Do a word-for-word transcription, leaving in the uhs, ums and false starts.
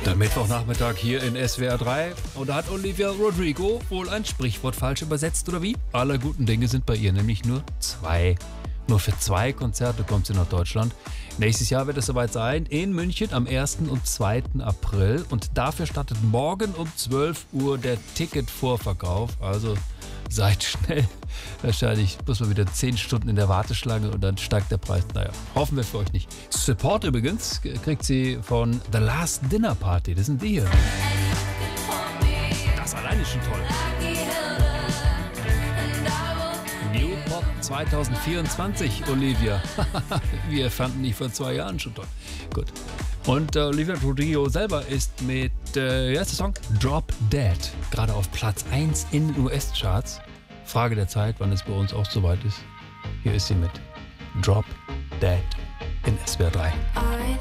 Der Mittwochnachmittag hier in S W R drei. Und da hat Olivia Rodrigo wohl ein Sprichwort falsch übersetzt, oder wie? Alle guten Dinge sind bei ihr nämlich nur zwei. Nur für zwei Konzerte kommt sie nach Deutschland. Nächstes Jahr wird es soweit sein, in München am ersten und zweiten April. Und dafür startet morgen um zwölf Uhr der Ticketvorverkauf. Also seid schnell. Wahrscheinlich muss man wieder zehn Stunden in der Warteschlange und dann steigt der Preis. Naja, hoffen wir für euch nicht. Support übrigens kriegt sie von The Last Dinner Party. Das sind die hier. Das alleine ist schon toll. New Pop zwanzig vierundzwanzig, Olivia. Wir fanden die vor zwei Jahren schon toll. Gut. Und äh, Olivia Rodrigo selber ist mit, äh, wie heißt der Song? Drop Dead. Gerade auf Platz eins in den U S-Charts. Frage der Zeit, wann es bei uns auch soweit ist. Hier ist sie mit Drop Dead in S W R drei.